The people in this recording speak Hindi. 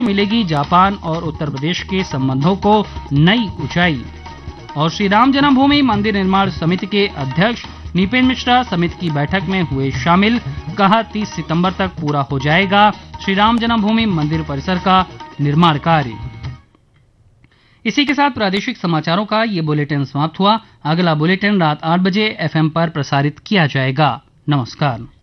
मिलेगी जापान और उत्तर प्रदेश के संबंधों को नई ऊंचाई। और श्री राम जन्मभूमि मंदिर निर्माण समिति के अध्यक्ष निपेन मिश्रा समिति की बैठक में हुए शामिल। कहा 30 सितंबर तक पूरा हो जाएगा श्री राम जन्मभूमि मंदिर परिसर का निर्माण कार्य। इसी के साथ प्रादेशिक समाचारों का ये बुलेटिन समाप्त हुआ। अगला बुलेटिन रात 8 बजे FM पर प्रसारित किया जाएगा। नमस्कार।